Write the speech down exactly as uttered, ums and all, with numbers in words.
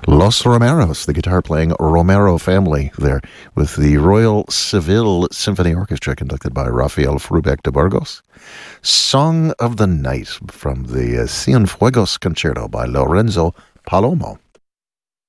Los Romeros, the guitar-playing Romero family there, with the Royal Seville Symphony Orchestra conducted by Rafael Frubeck de Burgos. Song of the Night from the uh, Cienfuegos Concerto by Lorenzo Palomo.